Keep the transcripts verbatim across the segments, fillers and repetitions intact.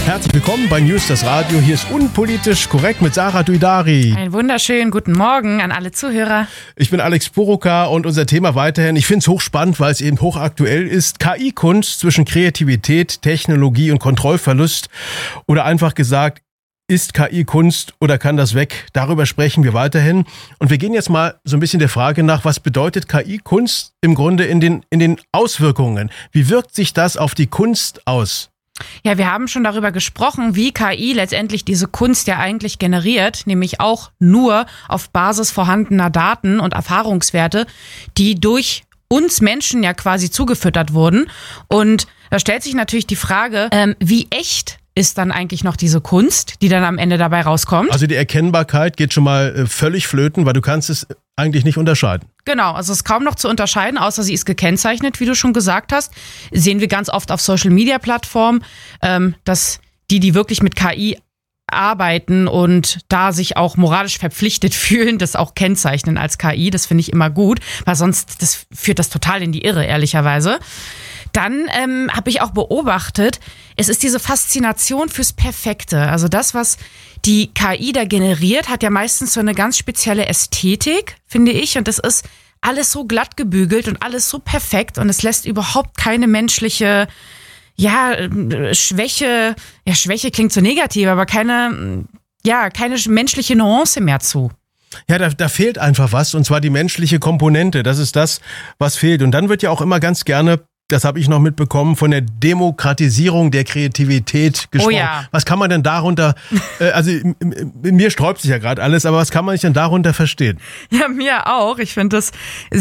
Herzlich willkommen bei News das Radio. Hier ist Unpolitisch Korrekt mit Sarah Duidari. Einen wunderschönen guten Morgen an alle Zuhörer. Ich bin Alex Buruka und unser Thema weiterhin, ich finde es hochspannend, weil es eben hochaktuell ist, K I-Kunst zwischen Kreativität, Technologie und Kontrollverlust. Oder einfach gesagt, ist K I Kunst oder kann das weg? Darüber sprechen wir weiterhin. Und wir gehen jetzt mal so ein bisschen der Frage nach, was bedeutet K I Kunst im Grunde in den, in den Auswirkungen? Wie wirkt sich das auf die Kunst aus? Ja, wir haben schon darüber gesprochen, wie K I letztendlich diese Kunst ja eigentlich generiert, nämlich auch nur auf Basis vorhandener Daten und Erfahrungswerte, die durch uns Menschen ja quasi zugefüttert wurden. Und da stellt sich natürlich die Frage, ähm, wie echt ist dann eigentlich noch diese Kunst, die dann am Ende dabei rauskommt? Also die Erkennbarkeit geht schon mal äh, völlig flöten, weil du kannst es eigentlich nicht unterscheiden. Genau, also es ist kaum noch zu unterscheiden, außer sie ist gekennzeichnet, wie du schon gesagt hast. Sehen wir ganz oft auf Social-Media-Plattformen, ähm, dass die, die wirklich mit K I arbeiten und da sich auch moralisch verpflichtet fühlen, das auch kennzeichnen als K I. Das finde ich immer gut, weil sonst das führt das total in die Irre, ehrlicherweise. Dann ähm, habe ich auch beobachtet, es ist diese Faszination fürs Perfekte. Also das, was die K I da generiert, hat ja meistens so eine ganz spezielle Ästhetik, finde ich. Und das ist alles so glatt gebügelt und alles so perfekt. Und es lässt überhaupt keine menschliche, ja, Schwäche, ja, Schwäche klingt so negativ, aber keine, ja, keine menschliche Nuance mehr zu. Ja, da, da fehlt einfach was, und zwar die menschliche Komponente. Das ist das, was fehlt. Und dann wird ja auch immer ganz gerne, das habe ich noch mitbekommen, von der Demokratisierung der Kreativität gesprochen. Oh ja. Was kann man denn darunter, äh, also in, in mir sträubt sich ja gerade alles, aber was kann man sich denn darunter verstehen? Ja, mir auch. Ich finde das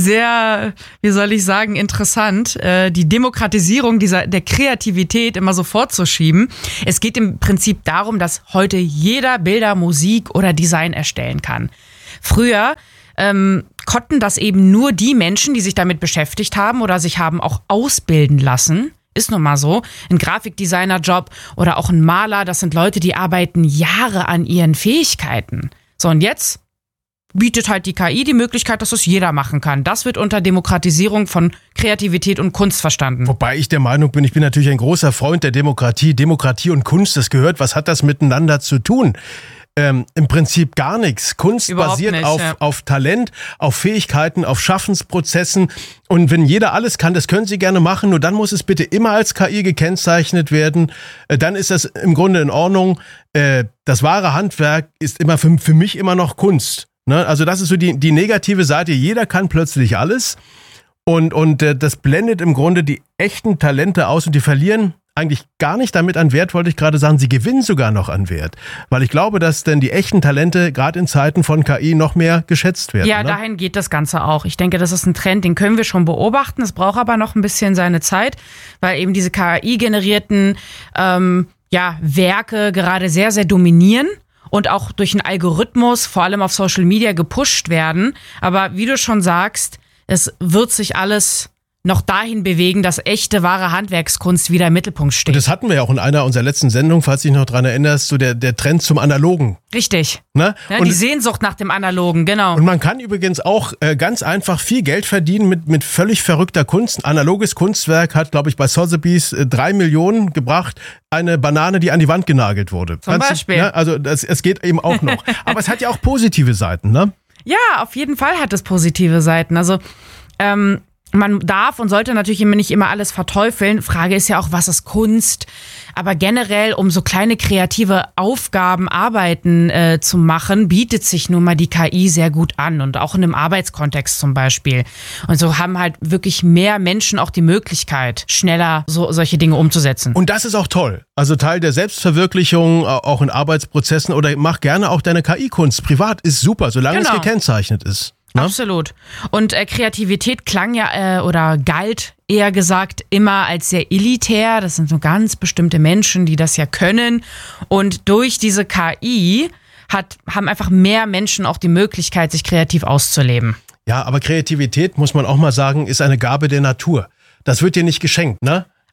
sehr, wie soll ich sagen, interessant, äh, die Demokratisierung dieser der Kreativität immer so vorzuschieben. Es geht im Prinzip darum, dass heute jeder Bilder, Musik oder Design erstellen kann. Früher ähm, konnten das eben nur die Menschen, die sich damit beschäftigt haben oder sich haben auch ausbilden lassen. Ist nun mal so. Ein Grafikdesigner-Job oder auch ein Maler, das sind Leute, die arbeiten Jahre an ihren Fähigkeiten. So, und jetzt bietet halt die K I die Möglichkeit, dass das jeder machen kann. Das wird unter Demokratisierung von Kreativität und Kunst verstanden. Wobei ich der Meinung bin, ich bin natürlich ein großer Freund der Demokratie. Demokratie und Kunst, das gehört. Was hat das miteinander zu tun? Ähm, im Prinzip gar nichts. Kunst Überhaupt basiert nicht, auf, ja. auf Talent, auf Fähigkeiten, auf Schaffensprozessen. Und wenn jeder alles kann, das können sie gerne machen, nur dann muss es bitte immer als K I gekennzeichnet werden. Äh, dann ist das im Grunde in Ordnung. Äh, das wahre Handwerk ist immer für, für mich immer noch Kunst. Ne? Also das ist so die, die negative Seite. Jeder kann plötzlich alles. Und, und äh, das blendet im Grunde die echten Talente aus, und die verlieren eigentlich gar nicht damit an Wert, wollte ich gerade sagen, sie gewinnen sogar noch an Wert. Weil ich glaube, dass denn die echten Talente gerade in Zeiten von K I noch mehr geschätzt werden. Ja, ne? dahin geht das Ganze auch. Ich denke, das ist ein Trend, den können wir schon beobachten. Es braucht aber noch ein bisschen seine Zeit, weil eben diese K I-generierten ähm, ja, Werke gerade sehr, sehr dominieren und auch durch einen Algorithmus, vor allem auf Social Media, gepusht werden. Aber wie du schon sagst, es wird sich alles noch dahin bewegen, dass echte, wahre Handwerkskunst wieder im Mittelpunkt steht. Und das hatten wir ja auch in einer unserer letzten Sendungen, falls du dich noch dran erinnerst, so der, der Trend zum Analogen. Richtig. Ne? Ja, und, die Sehnsucht nach dem Analogen, genau. Und man kann übrigens auch äh, ganz einfach viel Geld verdienen mit, mit völlig verrückter Kunst. Ein analoges Kunstwerk hat, glaube ich, bei Sotheby's äh, drei Millionen gebracht. Eine Banane, die an die Wand genagelt wurde. Zum Kannst Beispiel. Du, ne? Also das, es geht eben auch noch. Aber es hat ja auch positive Seiten, ne? Ja, auf jeden Fall hat es positive Seiten. Also, ähm, man darf und sollte natürlich immer nicht immer alles verteufeln. Frage ist ja auch, was ist Kunst? Aber generell, um so kleine kreative Aufgaben, Arbeiten äh, zu machen, bietet sich nun mal die K I sehr gut an. Und auch in einem Arbeitskontext zum Beispiel. Und so haben halt wirklich mehr Menschen auch die Möglichkeit, schneller so solche Dinge umzusetzen. Und das ist auch toll. Also Teil der Selbstverwirklichung, auch in Arbeitsprozessen. Oder mach gerne auch deine K I-Kunst privat. Ist super, solange Genau. es gekennzeichnet ist. Ne? Absolut. Und äh, Kreativität klang ja äh, oder galt eher gesagt immer als sehr elitär. Das sind so ganz bestimmte Menschen, die das ja können. Und durch diese K I hat, haben einfach mehr Menschen auch die Möglichkeit, sich kreativ auszuleben. Ja, aber Kreativität, muss man auch mal sagen, ist eine Gabe der Natur. Das wird dir nicht geschenkt, ne?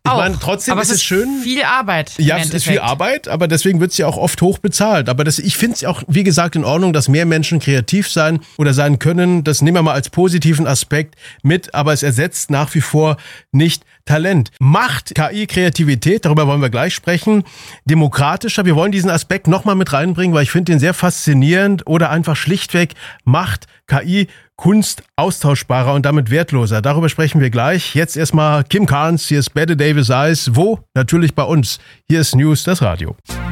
Ich auch. meine, trotzdem aber ist es es schön. Viel Arbeit. Ja, es ist viel Arbeit, aber deswegen wird es ja auch oft hoch bezahlt. Aber das, ich finde es auch, wie gesagt, in Ordnung, dass mehr Menschen kreativ sein oder sein können. Das nehmen wir mal als positiven Aspekt mit, aber es ersetzt nach wie vor nicht Talent. Macht K I Kreativität, darüber wollen wir gleich sprechen, demokratischer. Wir wollen diesen Aspekt nochmal mit reinbringen, weil ich finde den sehr faszinierend, oder einfach schlichtweg macht K I Kunst austauschbarer und damit wertloser. Darüber sprechen wir gleich. Jetzt erstmal Kim Carnes, hier ist Bette Davis Eyes. Wo? Natürlich bei uns. Hier ist News, das Radio.